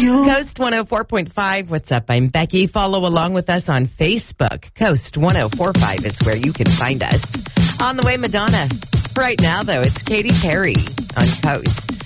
Coast 104.5. What's up? I'm Becky. Follow along with us on Facebook. Coast 104.5 is where you can find us. On the way, Madonna. Right now, though, it's Katy Perry on Coast.